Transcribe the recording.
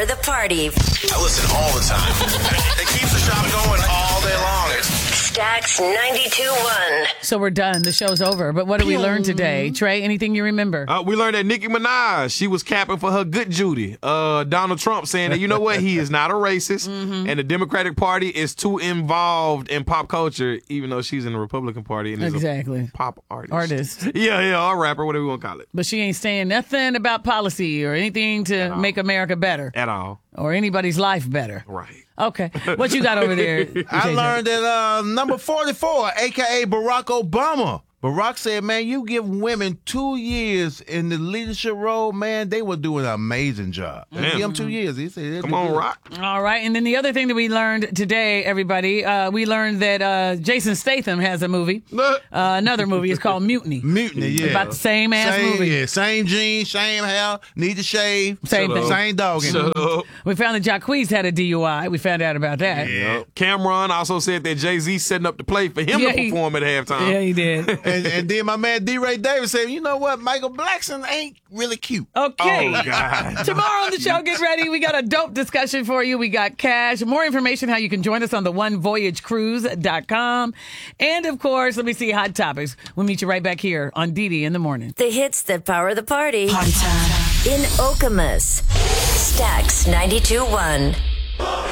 power the party. I listen all the time. It keeps the shop going all day long. Stacks 92.1. So we're done. The show's over. But what did we learn today? Trey, anything you remember? We learned that Nicki Minaj, she was capping for her good Judy. Donald Trump saying that, you know what, he is not a racist, and the Democratic Party is too involved in pop culture, even though she's in the Republican Party and is a pop artist. Yeah, or rapper, whatever you want to call it. But she ain't saying nothing about policy or anything to make America better. At all. Or anybody's life better. Right. Okay. What you got over there? I learned that number 44, a.k.a. Barack Obama. Barack said, man, you give women 2 years in the leadership role, man, they will do an amazing job. Give them 2 years. He said, come on, Rock. All right. And then the other thing that we learned today, everybody, we learned that Jason Statham has a movie. Another movie is called Mutiny. Mutiny, yeah. About the same movie. Yeah, same jeans, same hair, need to shave. Same thing. Same dog. We found that Jacquees had a DUI. We found out about that. Yeah. Cameron also said that Jay-Z setting up the play for him to perform at halftime. Yeah, he did. And then my man D-Ray Davis said, you know what, Michael Blackson ain't really cute. Okay. Oh, God. Tomorrow on the show, get ready. We got a dope discussion for you. We got cash. More information how you can join us on the onevoyagecruise.com. And, of course, let me see Hot Topics. We'll meet you right back here on Didi in the morning. The hits that power the party. Party time. In Okemos. Stacks 92.1.